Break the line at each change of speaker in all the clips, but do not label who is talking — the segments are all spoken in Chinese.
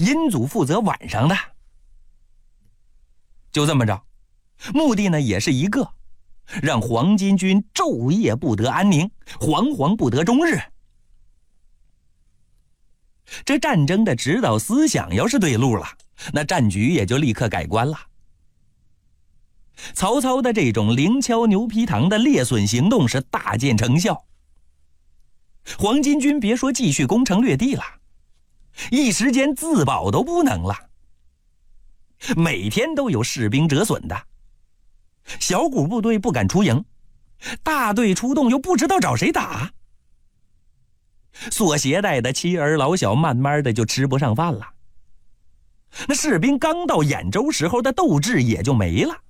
殷祖负责晚上的。就这么着，目的呢也是一个，让黄巾军昼夜不得安宁，惶惶不得终日。这战争的指导思想要是对路了，那战局也就立刻改观了。曹操的这种灵敲牛皮糖的猎损行动是大见成效。黄巾军别说继续攻城略地了，一时间自保都不能了。每天都有士兵折损的，小股部队不敢出营，大队出动又不知道找谁打，所携带的妻儿老小慢慢的就吃不上饭了。那士兵刚到兖州时候的斗志也就没了。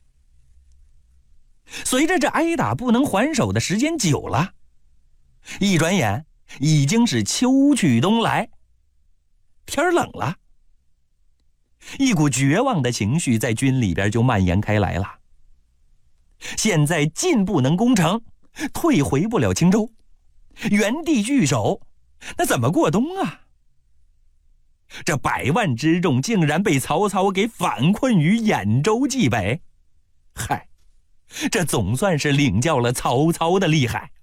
随着这挨打不能还手的时间久了，一转眼已经是秋去冬来，天冷了，一股绝望的情绪在军里边就蔓延开来了。现在进不能攻城，退回不了青州，原地据守，那怎么过冬啊？这100万之众竟然被曹操给反困于兖州冀北，嗨，这总算是领教了曹操的厉害。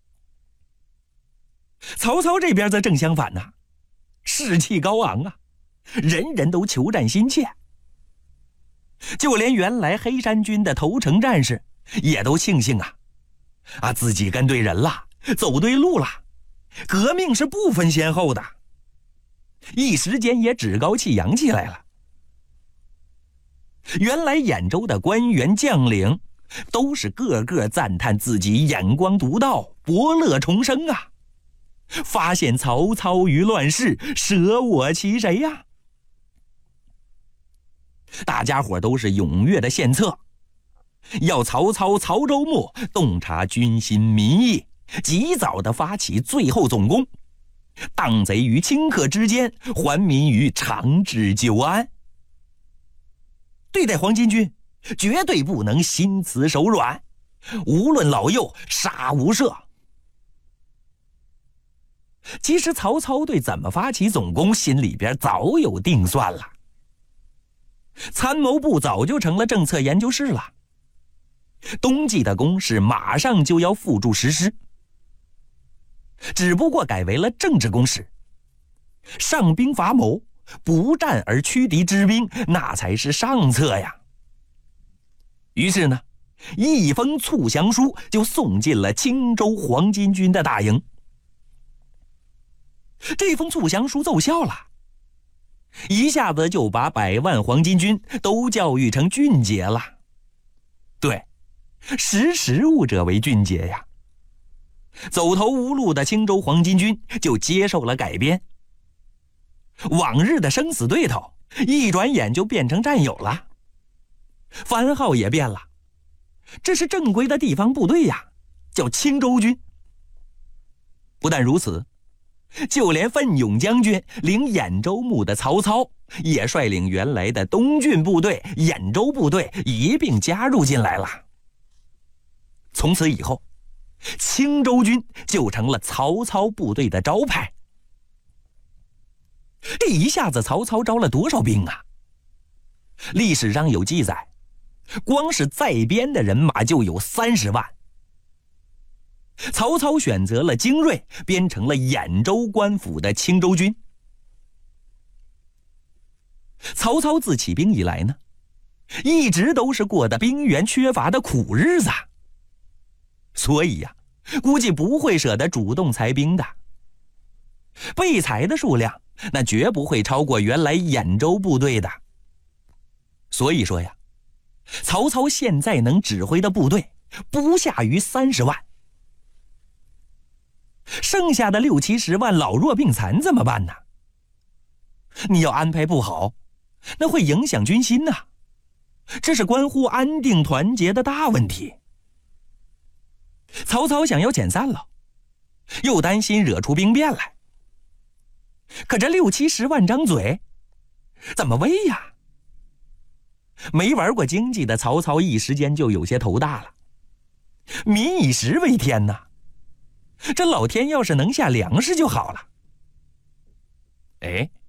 曹操这边则正相反呐，士气高昂啊，人人都求战心切。就连原来黑山军的投诚战士也都庆幸啊，自己跟对人了，走对路了，革命是不分先后的，一时间也趾高气扬起来了。原来兖州的官员将领都是个个赞叹自己眼光独到，伯乐重生啊，发现曹操于乱世，舍我其谁呀？大家伙都是踊跃的献策，要曹操曹州牧洞察军心民意，及早的发起最后总攻，荡贼于顷刻之间，还民于长治久安。对待黄巾军绝对不能心慈手软，无论老幼，杀无赦。其实曹操对怎么发起总攻心里边早有定算了，参谋部早就成了政策研究室了，冬季的攻势马上就要付诸实施，只不过改为了政治攻势，上兵伐谋，不战而驱敌之兵，那才是上策呀。于是呢，一封促降书就送进了青州黄巾军的大营。这封促降书奏效了，一下子就把100万黄巾军都教育成俊杰了。对，识时务者为俊杰呀。走投无路的青州黄巾军就接受了改编，往日的生死对头一转眼就变成战友了，番号也变了，这是正规的地方部队呀，叫青州军。不但如此，就连奋勇将军领兖州牧的曹操也率领原来的东郡部队、兖州部队一并加入进来了。从此以后，青州军就成了曹操部队的招牌。这一下子曹操招了多少兵啊？历史上有记载，光是在编的人马就有30万。曹操选择了精锐，编成了兖州官府的青州军。曹操自起兵以来呢，一直都是过得兵源缺乏的苦日子，所以呀，估计不会舍得主动裁兵的。被裁的数量那绝不会超过原来兖州部队的。所以说呀，曹操现在能指挥的部队不下于30万。剩下的60-70万老弱病残怎么办呢？你要安排不好，那会影响军心呐，这是关乎安定团结的大问题。曹操想要遣散了，又担心惹出兵变来，可这60-70万张嘴怎么喂呀？没玩过经济的曹操一时间就有些头大了。民以食为天呐，这老天要是能下粮食就好了。哎，